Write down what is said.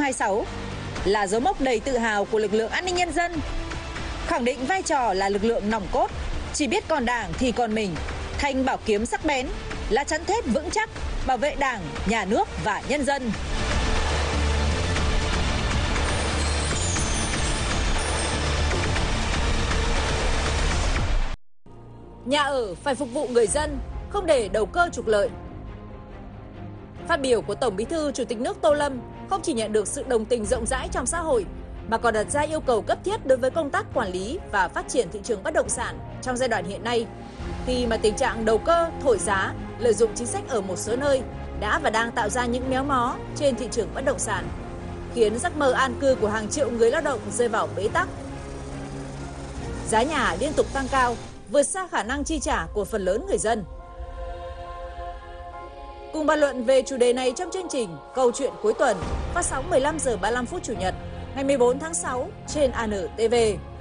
2026 là dấu mốc đầy tự hào của lực lượng an ninh nhân dân, khẳng định vai trò là lực lượng nòng cốt, chỉ biết còn Đảng thì còn mình, thanh bảo kiếm sắc bén, là chắn thép vững chắc, bảo vệ Đảng, nhà nước và nhân dân. Nhà ở phải phục vụ người dân, không để đầu cơ trục lợi. Phát biểu của Tổng Bí thư Chủ tịch nước Tô Lâm không chỉ nhận được sự đồng tình rộng rãi trong xã hội, mà còn đặt ra yêu cầu cấp thiết đối với công tác quản lý và phát triển thị trường bất động sản trong giai đoạn hiện nay, khi mà tình trạng đầu cơ, thổi giá, lợi dụng chính sách ở một số nơi đã và đang tạo ra những méo mó trên thị trường bất động sản, khiến giấc mơ an cư của hàng triệu người lao động rơi vào bế tắc. Giá nhà liên tục tăng cao, vượt xa khả năng chi trả của phần lớn người dân. Cùng bàn luận về chủ đề này trong chương trình Câu chuyện cuối tuần, phát sóng 15 giờ 35 phút Chủ nhật, ngày 14 tháng 6 trên ANTV.